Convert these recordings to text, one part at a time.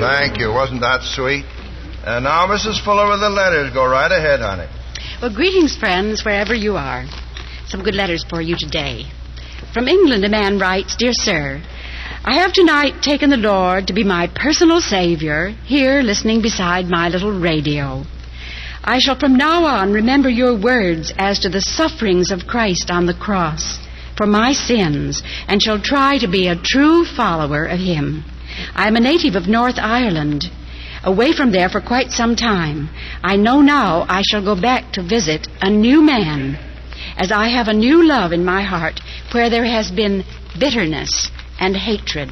Thank you. Wasn't that sweet? Now, Mrs. Fuller, with the letters. Go right ahead, honey. Well, greetings, friends, wherever you are. Some good letters for you today. From England, a man writes, Dear Sir, I have tonight taken the Lord to be my personal Savior, here listening beside my little radio. I shall from now on remember your words as to the sufferings of Christ on the cross for my sins, and shall try to be a true follower of Him. I am a native of North Ireland, away from there for quite some time. I know now I shall go back to visit a new man, as I have a new love in my heart where there has been bitterness and hatred.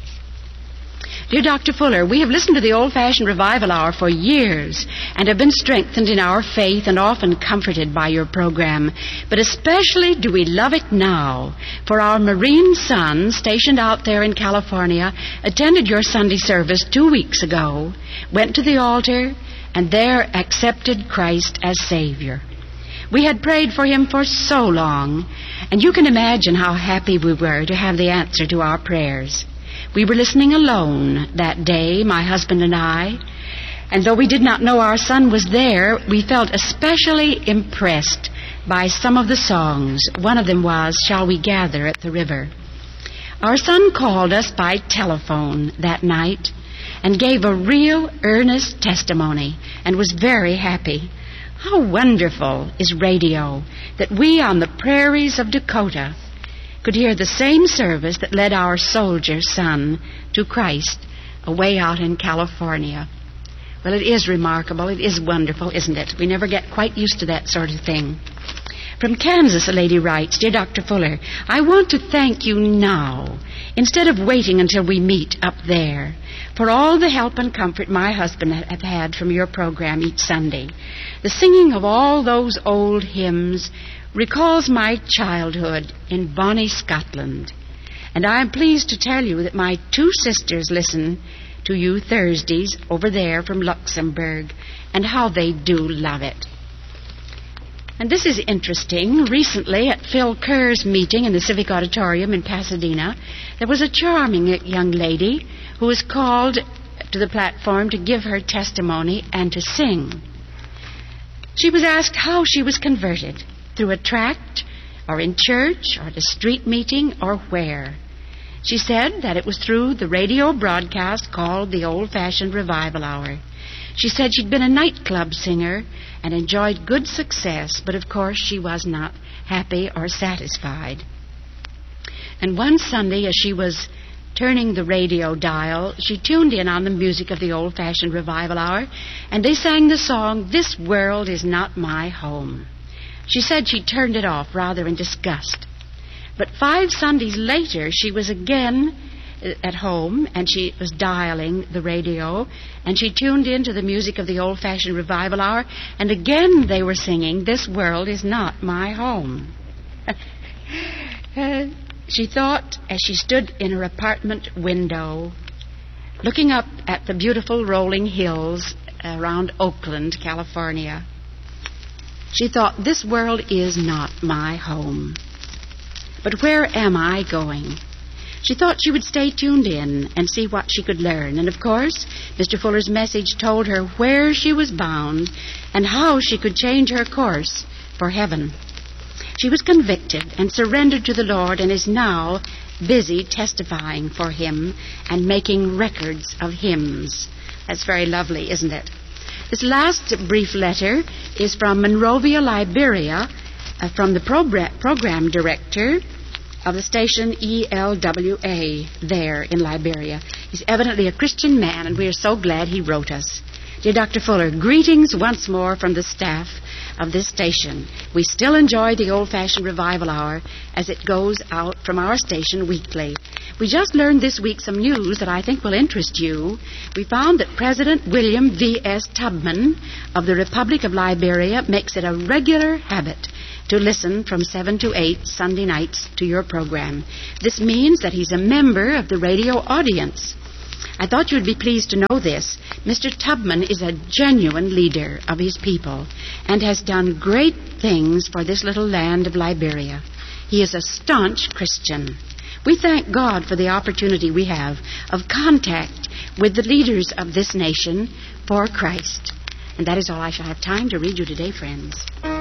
Dear Dr. Fuller, we have listened to the Old-Fashioned Revival Hour for years and have been strengthened in our faith and often comforted by your program. But especially do we love it now, for our Marine son, stationed out there in California, attended your Sunday service 2 weeks ago, went to the altar, and there accepted Christ as Savior. We had prayed for him for so long, and you can imagine how happy we were to have the answer to our prayers. We were listening alone that day, my husband and I, and though we did not know our son was there, we felt especially impressed by some of the songs. One of them was, Shall We Gather at the River? Our son called us by telephone that night and gave a real earnest testimony and was very happy. How wonderful is radio that we on the prairies of Dakota could hear the same service that led our soldier son to Christ away out in California. Well, it is remarkable. It is wonderful, isn't it? We never get quite used to that sort of thing. From Kansas, a lady writes, Dear Dr. Fuller, I want to thank you now, instead of waiting until we meet up there, for all the help and comfort my husband have had from your program each Sunday. The singing of all those old hymns recalls my childhood in Bonnie, Scotland. And I am pleased to tell you that my 2 sisters listen to you Thursdays over there from Luxembourg, and how they do love it. And this is interesting. Recently, at Phil Kerr's meeting in the Civic Auditorium in Pasadena, there was a charming young lady who was called to the platform to give her testimony and to sing. She was asked how she was converted, through a tract, or in church, or at a street meeting, or where. She said that it was through the radio broadcast called the Old-Fashioned Revival Hour. She said she'd been a nightclub singer and enjoyed good success, but of course she was not happy or satisfied. And one Sunday, as she was turning the radio dial, she tuned in on the music of the Old-Fashioned Revival Hour, and they sang the song, This World Is Not My Home. She said she turned it off rather in disgust. But 5 Sundays later, she was again at home, and she was dialing the radio, and she tuned in to the music of the Old-Fashioned Revival Hour, and again they were singing, This World Is Not My Home. She thought, as she stood in her apartment window, looking up at the beautiful rolling hills around Oakland, California, she thought, this world is not my home. But where am I going? She thought she would stay tuned in and see what she could learn. And of course, Mr. Fuller's message told her where she was bound and how she could change her course for heaven. She was convicted and surrendered to the Lord and is now busy testifying for Him and making records of hymns. That's very lovely, isn't it? This last brief letter is from Monrovia, Liberia, from the program director of the station ELWA there in Liberia. He's evidently a Christian man, and we are so glad he wrote us. Dear Dr. Fuller, greetings once more from the staff of this station. We still enjoy the Old-Fashioned Revival Hour as it goes out from our station weekly. We just learned this week some news that I think will interest you. We found that President William V.S. Tubman of the Republic of Liberia makes it a regular habit to listen from 7 to 8 Sunday nights to your program. This means that he's a member of the radio audience. I thought you'd be pleased to know this. Mr. Tubman is a genuine leader of his people and has done great things for this little land of Liberia. He is a staunch Christian. We thank God for the opportunity we have of contact with the leaders of this nation for Christ. And that is all I shall have time to read you today, friends.